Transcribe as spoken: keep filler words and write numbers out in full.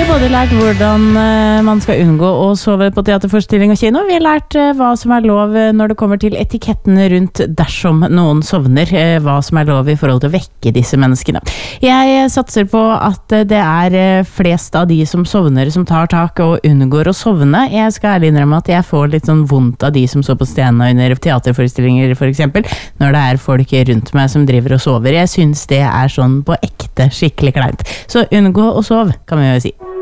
både lært hvordan man skal unngå å sove på teaterforestilling og kino. Vi har lært hva som er lov når det kommer til etikettene rundt dersom noen sovner, hva som er lov i forhold til å vekke disse menneskene. Jeg satser på at det er flest av de som sovner som tar tak og unngår å sovne. Jeg skal ærlig innrømme at jeg får litt sånn vondt av de som står på scenen under teaterforestillinger for eksempel, når det er folk rundt meg som driver og sover. Jeg synes det er sånn på ekte skikkelig kleint. Så unngå å sove, kan vi jo si.